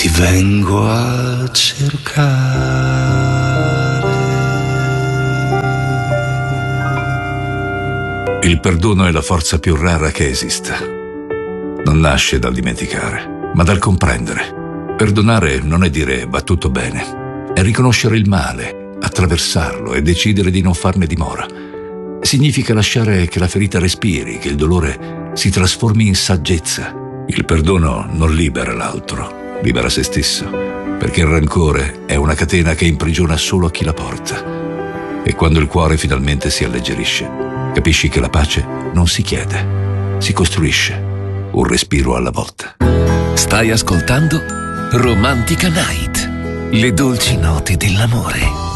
ti vengo a cercare. Il perdono è la forza più rara che esista. Non nasce dal dimenticare, ma dal comprendere. Perdonare non è dire va tutto bene, è riconoscere il male, attraversarlo e decidere di non farne dimora. Significa lasciare che la ferita respiri, che il dolore si trasformi in saggezza. Il perdono non libera l'altro, libera se stesso, perché il rancore è una catena che imprigiona solo chi la porta. E quando il cuore finalmente si alleggerisce, capisci che la pace non si chiede, si costruisce, un respiro alla volta. Stai ascoltando Romantica Night, le dolci note dell'amore.